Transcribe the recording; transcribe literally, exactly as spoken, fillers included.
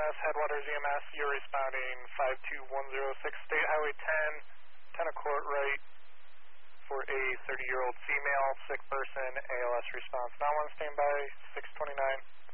S, Headwaters E M S, you're responding five two one zero six State Highway ten, ten Court right for a thirty-year-old female, sick person, A L S response. Now one standby, six twenty-nine.